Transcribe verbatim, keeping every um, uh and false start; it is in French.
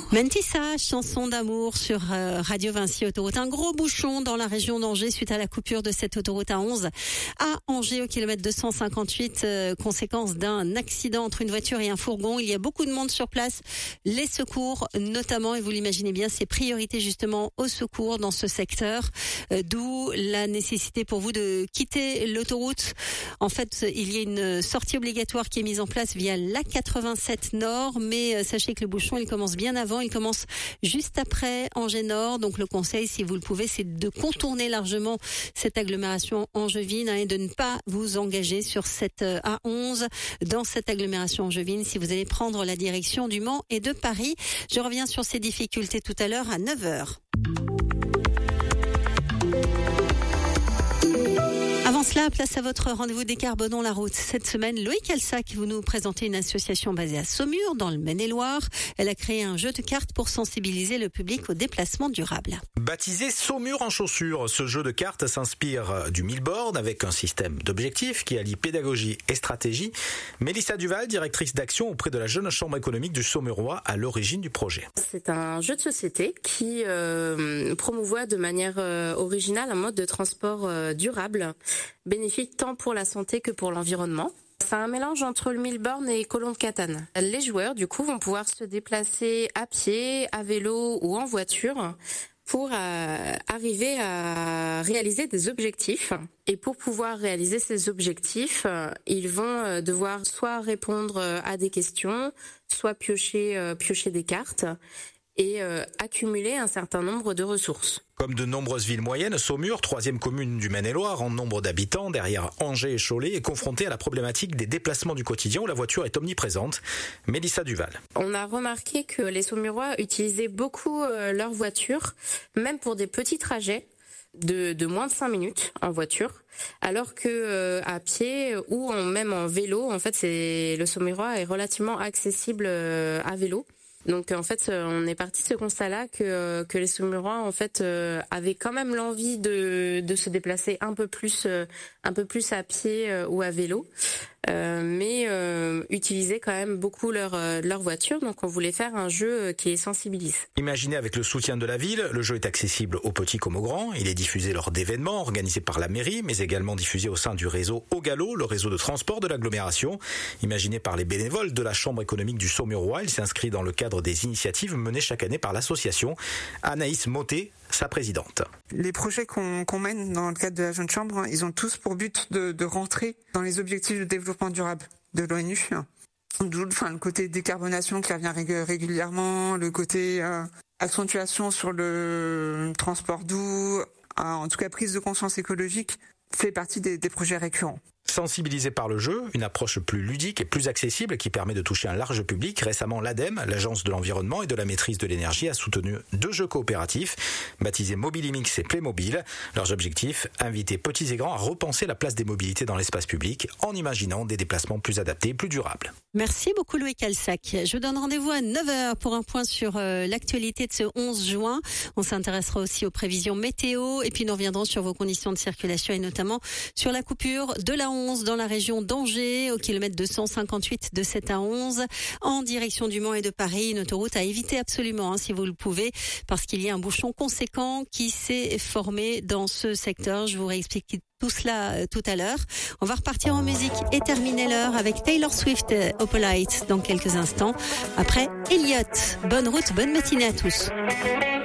Mentissa, chanson d'amour sur euh, Radio Vinci Autoroute. Un gros bouchon dans la région d'Angers suite à la coupure de cette autoroute A onze à Angers au kilomètre deux cent cinquante-huit, euh, conséquence d'un accident entre une voiture et un fourgon. Il y a beaucoup de monde sur place, les secours notamment, et vous l'imaginez bien, c'est priorité justement au secours dans ce secteur, euh, d'où la nécessité pour vous de quitter l'autoroute. En fait, il y a une sortie obligatoire qui est mise en place via l'A quatre-vingt-sept Nord, mais euh, sachez que le bouchon, il commence bien avant. Il commence juste après Angers Nord. Donc le conseil, si vous le pouvez, c'est de contourner largement cette agglomération angevine hein, et de ne pas vous engager sur cette A onze dans cette agglomération angevine si vous allez prendre la direction du Mans et de Paris. Je reviens sur ces difficultés tout à l'heure à neuf heures. Avant cela, place à votre rendez-vous Décarbonons la route. Cette semaine, Loïc Alsac, vous nous présentez une association basée à Saumur, dans le Maine-et-Loire. Elle a créé un jeu de cartes pour sensibiliser le public au déplacement durable. Baptisé Saumur en chaussures, ce jeu de cartes s'inspire du Millboard avec un système d'objectifs qui allie pédagogie et stratégie. Mélissa Duval, directrice d'action auprès de la jeune chambre économique du Saumurois, à l'origine du projet. C'est un jeu de société qui euh, promouvoit de manière euh, originale un mode de transport euh, durable, bénéfique tant pour la santé que pour l'environnement. C'est un mélange entre le Millboard et Colombe Catane. Les joueurs, du coup, vont pouvoir se déplacer à pied, à vélo ou en voiture pour euh, arriver à réaliser des objectifs. Et pour pouvoir réaliser ces objectifs, euh, ils vont euh, devoir soit répondre euh, à des questions, soit piocher, euh, piocher des cartes et euh, accumuler un certain nombre de ressources. Comme de nombreuses villes moyennes, Saumur, troisième commune du Maine-et-Loire en nombre d'habitants, derrière Angers et Cholet, est confrontée à la problématique des déplacements du quotidien où la voiture est omniprésente. Mélissa Duval. On a remarqué que les Saumurois utilisaient beaucoup euh, leur voiture, même pour des petits trajets de, de moins de cinq minutes en voiture, alors que euh, à pied ou en, même en vélo, en fait, c'est le Saumurois est relativement accessible euh, à vélo. Donc en fait, on est parti de ce constat-là que que les Saumurois en fait euh, avaient quand même l'envie de de se déplacer un peu plus euh, un peu plus à pied euh, ou à vélo, euh, mais euh, utilisaient quand même beaucoup leur euh, leur voiture. Donc on voulait faire un jeu qui les sensibilise. Imaginé avec le soutien de la ville, le jeu est accessible aux petits comme aux grands. Il est diffusé lors d'événements organisés par la mairie, mais également diffusé au sein du réseau Au Galop, le réseau de transport de l'agglomération. Imaginé par les bénévoles de la chambre économique du Saumurois, il s'inscrit dans le cadre des initiatives menées chaque année par l'association. Anaïs Motet, sa présidente. Les projets qu'on, qu'on mène dans le cadre de la Jeune Chambre, ils ont tous pour but de, de rentrer dans les objectifs de développement durable de l'ONU. D'où enfin, le côté décarbonation qui revient régulièrement, le côté euh, accentuation sur le transport doux, euh, en tout cas prise de conscience écologique, fait partie des, des projets récurrents. Sensibilisé par le jeu, une approche plus ludique et plus accessible qui permet de toucher un large public. Récemment, l'ADEME, l'Agence de l'environnement et de la maîtrise de l'énergie, a soutenu deux jeux coopératifs baptisés Mobilimix et Playmobil. Leurs objectifs, inviter petits et grands à repenser la place des mobilités dans l'espace public en imaginant des déplacements plus adaptés et plus durables. Merci beaucoup Loïc Alsac. Je vous donne rendez-vous à neuf heures pour un point sur euh, l'actualité de ce onze juin. On s'intéressera aussi aux prévisions météo et puis nous reviendrons sur vos conditions de circulation et notamment sur la coupure de la onze dans la région d'Angers au kilomètre deux cent cinquante-huit de cette A onze en direction du Mans et de Paris. Une autoroute à éviter absolument hein, si vous le pouvez parce qu'il y a un bouchon conséquent qui s'est formé dans ce secteur. Je vous réexplique tout cela euh, tout à l'heure. On va repartir en musique et terminer l'heure avec Taylor Swift, euh, Opalite dans quelques instants. Après, Elliott. Bonne route, bonne matinée à tous.